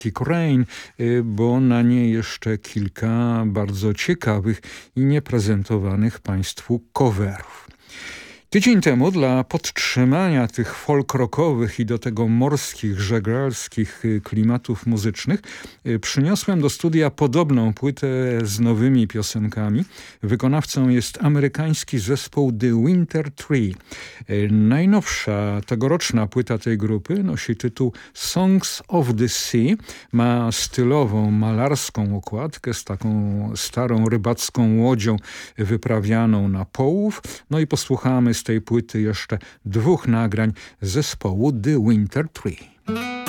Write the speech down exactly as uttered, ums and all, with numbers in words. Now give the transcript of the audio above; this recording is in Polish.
Rain, bo na nie jeszcze kilka bardzo ciekawych i nieprezentowanych Państwu coverów. Tydzień temu dla podtrzymania tych folk rockowych i do tego morskich, żeglarskich klimatów muzycznych przyniosłem do studia podobną płytę z nowymi piosenkami. Wykonawcą jest amerykański zespół The Winter Tree. Najnowsza tegoroczna płyta tej grupy nosi tytuł Songs of the Sea. Ma stylową, malarską okładkę z taką starą rybacką łodzią wyprawianą na połów. No i posłuchamy z tej płyty jeszcze dwóch nagrań zespołu The Winter Tree.